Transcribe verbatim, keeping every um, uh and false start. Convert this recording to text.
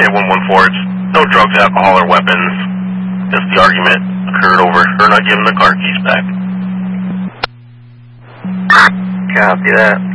Okay, one one four, it's no drugs, alcohol, or weapons. Just the argument occurred over her not giving the car keys back. Copy that.